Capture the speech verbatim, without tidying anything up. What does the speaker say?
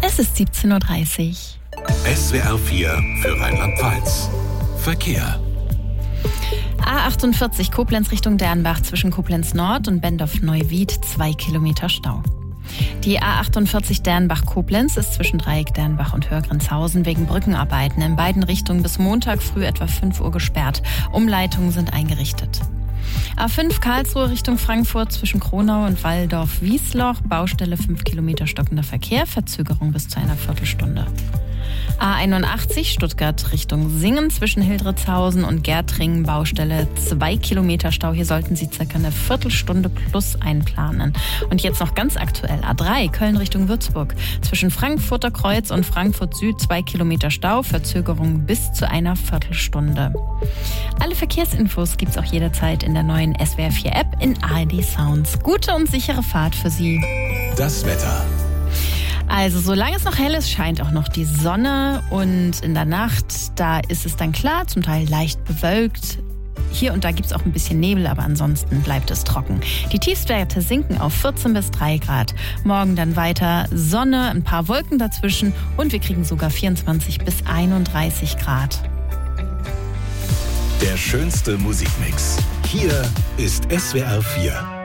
Es ist siebzehn Uhr dreißig. S W R vier für Rheinland-Pfalz. Verkehr. A achtundvierzig Koblenz Richtung Dernbach zwischen Koblenz Nord und Bendorf-Neuwied, zwei Kilometer Stau. Die A achtundvierzig Dernbach-Koblenz ist zwischen Dreieck Dernbach und Hörgrenzhausen wegen Brückenarbeiten in beiden Richtungen bis Montag früh etwa fünf Uhr gesperrt. Umleitungen sind eingerichtet. A fünf Karlsruhe Richtung Frankfurt zwischen Kronau und Walldorf-Wiesloch, Baustelle fünf Kilometer stockender Verkehr, Verzögerung bis zu einer Viertelstunde. A einundachtzig Stuttgart Richtung Singen zwischen Hildritzhausen und Gärtringen, Baustelle zwei Kilometer Stau. Hier sollten Sie circa eine Viertelstunde plus einplanen. Und jetzt noch ganz aktuell A drei Köln Richtung Würzburg zwischen Frankfurter Kreuz und Frankfurt Süd zwei Kilometer Stau, Verzögerung bis zu einer Viertelstunde. Alle Verkehrsinfos gibt's auch jederzeit in der neuen S W R vier App in A R D Sounds. Gute und sichere Fahrt für Sie. Das Wetter. Also solange es noch hell ist, scheint auch noch die Sonne und in der Nacht, da ist es dann klar, zum Teil leicht bewölkt. Hier und da gibt es auch ein bisschen Nebel, aber ansonsten bleibt es trocken. Die Tiefstwerte sinken auf vierzehn bis drei Grad. Morgen dann weiter Sonne, ein paar Wolken dazwischen und wir kriegen sogar vierundzwanzig bis einunddreißig Grad. Der schönste Musikmix. Hier ist S W R vier.